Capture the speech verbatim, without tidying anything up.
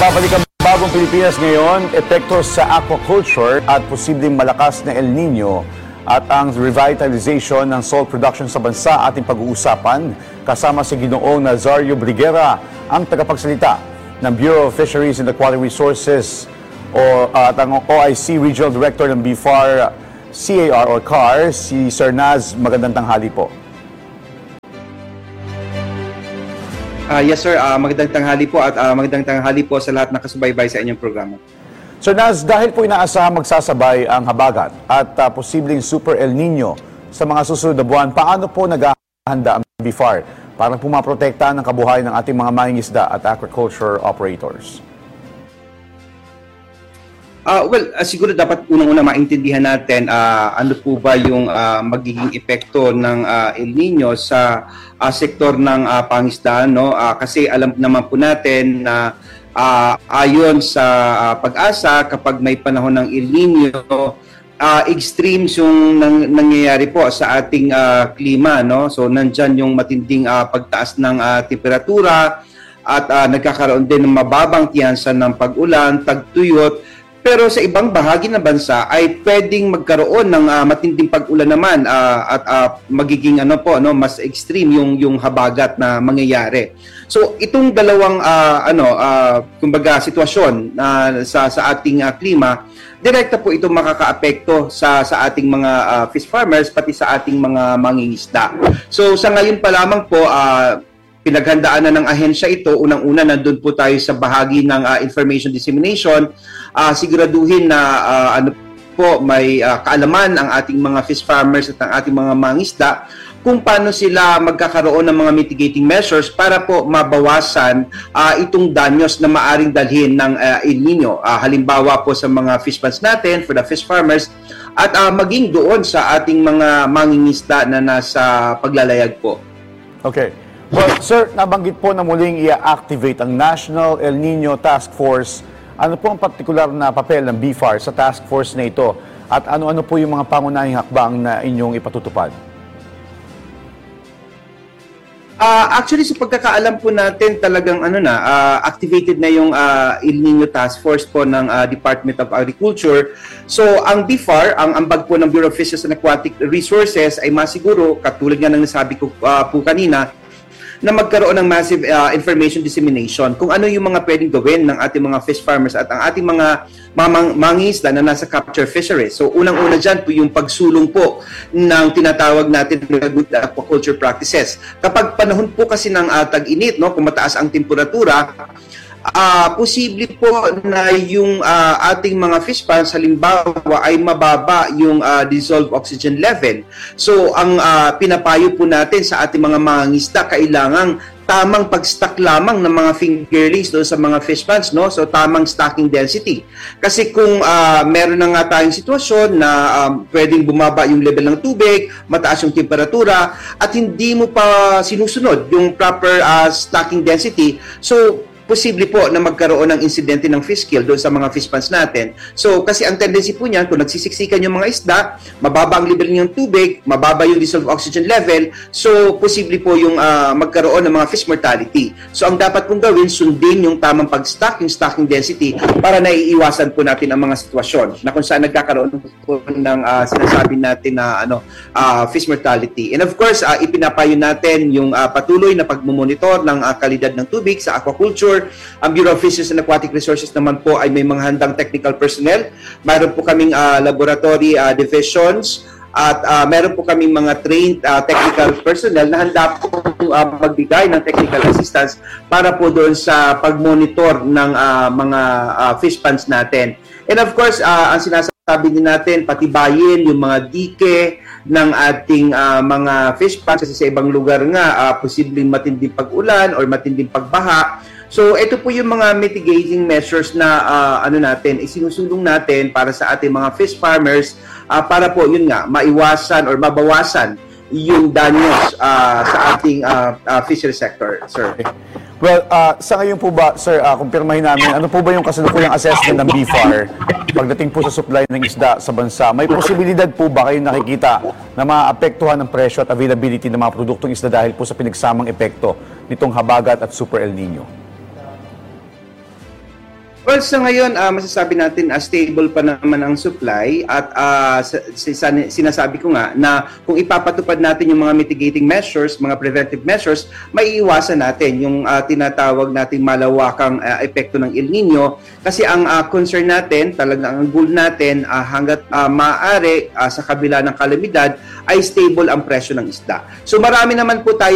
Nagbabalik ang bagong Pilipinas ngayon, epekto sa aquaculture at posibleng malakas na El Nino at ang revitalization ng salt production sa bansa ating pag-uusapan kasama si Ginoong Nazario Briguera, ang tagapagsalita ng Bureau of Fisheries and Aquatic Resources o at ang O I C Regional Director ng B F A R C A R or C A R, si Sir Naz. Magandang tanghali po. Uh, yes sir, uh, magandang tanghali po at uh, magandang tanghali po sa lahat na kasubaybay sa inyong programa. Sir Naz, dahil po inaasahan magsasabay ang habagat at uh, posibleng Super El Nino sa mga susunod na buwan, paano po naghahanda ang B F A R para po maprotektahan ang kabuhayan ng ating mga mangingisda at aquaculture operators? Uh, well, uh, siguro dapat unang-una maintindihan natin uh, ano po ba yung uh, magiging epekto ng uh, El Nino sa uh, sektor ng uh, pangisdaan, no? Uh, kasi alam naman po natin na uh, ayon sa uh, pag-asa, kapag may panahon ng El Nino, uh, extremes yung nang, nangyayari po sa ating uh, klima, no? So nandyan yung matinding uh, pagtaas ng uh, temperatura at uh, nagkakaroon din ng mababang tiyansa ng pag-ulan, tagtuyot. Pero sa ibang bahagi ng bansa ay pwedeng magkaroon ng uh, matinding pag-ulan naman uh, at uh, magiging ano po no mas extreme yung yung habagat na mangyayari. So itong dalawang uh, ano uh, kumbaga sitwasyon uh, sa sa ating uh, klima, direkta po ito makakaapekto sa sa ating mga uh, fish farmers pati sa ating mga mangingisda. So sa ngayon pa lamang po uh, pinaghandaan na ng ahensya ito. Unang-una, nandun po tayo sa bahagi ng uh, information dissemination. Uh, siguraduhin na uh, ano po, may uh, kaalaman ang ating mga fish farmers at ang ating mga mangisda kung paano sila magkakaroon ng mga mitigating measures para po mabawasan uh, itong danyos na maaring dalhin ng uh, El Nino. Uh, halimbawa po sa mga fish ponds natin, for the fish farmers, at uh, maging doon sa ating mga mangingisda na nasa paglalayag po. Okay. Well, sir, nabanggit po na muling i-activate ang National El Nino Task Force. Ano po ang partikular na papel ng B F A R sa task force na ito? At ano-ano po yung mga pangunahing hakbang na inyong ipatutupad? Uh, actually, sa pagkakaalam po natin, talagang ano na, uh, activated na yung uh, El Nino Task Force po ng uh, Department of Agriculture. So, ang B F A R, ang ambag po ng Bureau of Fisheries and Aquatic Resources ay masiguro, katulad nga ng nasabi ko uh, po kanina, na magkaroon ng massive uh, information dissemination kung ano yung mga pwedeng gawin ng ating mga fish farmers at ang ating mga mamang mangingisda na nasa capture fisheries. So unang-una dyan po yung pagsulong po ng tinatawag natin na good aquaculture practices. Kapag panahon po kasi ng uh, tag-init, no, kung mataas ang temperatura, Uh, posible po na yung uh, ating mga fish ponds halimbawa ay mababa yung uh, dissolved oxygen level. So ang uh, pinapayo po natin sa ating mga mangingisda, kailangang tamang pag-stock lamang ng mga fingerlings doon sa mga fish ponds, no? So tamang stocking density. Kasi kung uh, meron na nga tayong sitwasyon na um, pwedeng bumaba yung level ng tubig, mataas yung temperatura, at hindi mo pa sinusunod yung proper uh, stocking density, so posible po na magkaroon ng insidente ng fish kill doon sa mga fish ponds natin. So, kasi ang tendency po niyan, kung nagsisiksikan yung mga isda, mababa ang level ng tubig, mababa yung dissolved oxygen level, so posible po yung uh, magkaroon ng mga fish mortality. So, ang dapat pong gawin, sundin yung tamang pag-stock, yung stocking density, para naiiwasan po natin ang mga sitwasyon na kung saan nagkakaroon po ng uh, sinasabi natin na ano, uh, fish mortality. And of course, uh, ipinapayo natin yung uh, patuloy na pagmumonitor ng uh, kalidad ng tubig sa aquaculture. Ang Bureau of Fisheries and Aquatic Resources naman po ay may mga handang technical personnel. Mayroon po kaming uh, laboratory uh, divisions at uh, meron po kaming mga trained uh, technical personnel na handa po uh, magbigay ng technical assistance para po doon sa pagmonitor ng uh, mga uh, fish ponds natin. And of course, uh, ang sinasabi din natin, patibayin yung mga dike ng ating uh, mga fish ponds kasi sa ibang lugar nga, uh, posibleng matinding pag-ulan or matinding pagbaha. So ito po yung mga mitigating measures na uh, ano natin, isinusulong natin para sa ating mga fish farmers uh, para po yun nga maiwasan or mabawasan yung danyos uh, sa ating uh, uh, fishery sector, sir. Well, uh, sa ngayon po ba, sir, uh, kumpirmahin namin, ano po ba yung kasalukuyang assessment ng B F A R pagdating po sa supply ng isda sa bansa? May posibilidad po ba kayong nakikita na maapektuhan ng presyo at availability ng mga produktong isda dahil po sa pinagsamang epekto nitong habagat at Super El Nino? Well, sa ngayon, uh, masasabi natin uh, stable pa naman ang supply at uh, sinasabi ko nga na kung ipapatupad natin yung mga mitigating measures, mga preventive measures, maiiwasan natin yung uh, tinatawag nating malawakang uh, epekto ng El Nino kasi ang uh, concern natin, talagang ang goal natin uh, hanggat uh, maaari uh, sa kabila ng kalamidad ay stable ang presyo ng isda. So marami naman po tayo